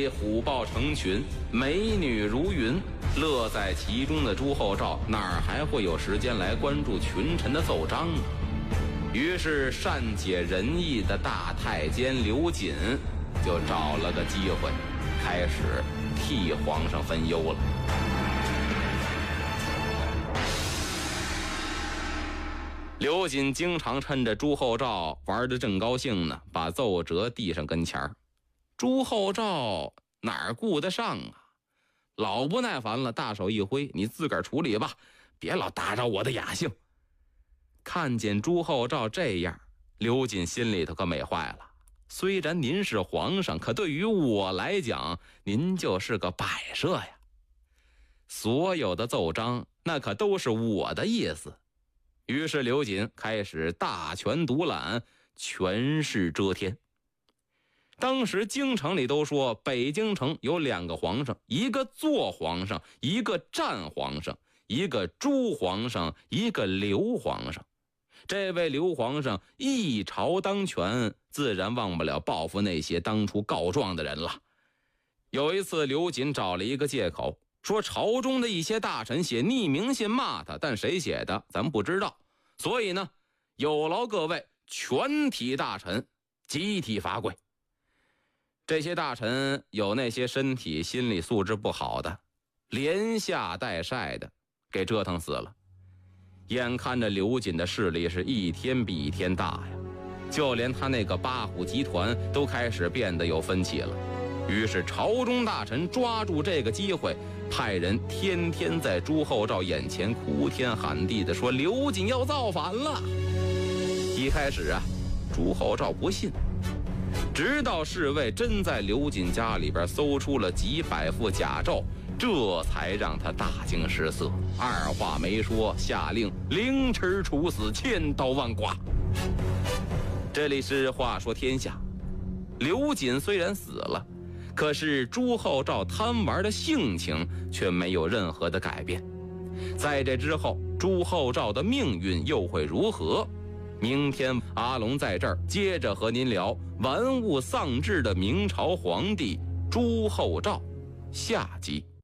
飞虎豹成群，美女如云，乐在其中的朱厚照哪儿还会有时间来关注群臣的奏章呢？于是善解人意的大太监刘瑾就找了个机会，开始替皇上分忧了。刘瑾经常趁着朱厚照玩得正高兴呢，把奏折递上跟前儿。朱厚照哪儿顾得上啊，老不耐烦了，大手一挥：“你自个儿处理吧，别老打扰我的雅兴。”看见朱厚照这样，刘瑾心里头可美坏了。虽然您是皇上，可对于我来讲，您就是个摆设呀。所有的奏章那可都是我的意思。于是刘瑾开始大权独揽，权势遮天。当时京城里都说北京城有2个皇上，一个坐皇上，一个站皇上，一个朱皇上，一个刘皇上。这位刘皇上一朝当权，自然忘不了报复那些当初告状的人了。有一次刘瑾找了一个借口，说朝中的一些大臣写匿名信骂他，但谁写的咱们不知道，所以呢，有劳各位全体大臣集体罚跪。这些大臣有那些身体心理素质不好的，连下带晒的给折腾死了。眼看着刘瑾的势力是一天比一天大呀，就连他那个八虎集团都开始变得有分歧了。于是朝中大臣抓住这个机会，派人天天在朱厚照眼前哭天喊地的说刘瑾要造反了。一开始啊，朱厚照不信，直到侍卫真在刘瑾家里边搜出了几百副甲胄，这才让他大惊失色，二话没说，下令凌迟处死，千刀万剐。这里是话说天下，刘瑾虽然死了，可是朱厚照贪玩的性情却没有任何的改变。在这之后，朱厚照的命运又会如何？明天阿龙在这儿接着和您聊玩物丧志的明朝皇帝朱厚照，下集。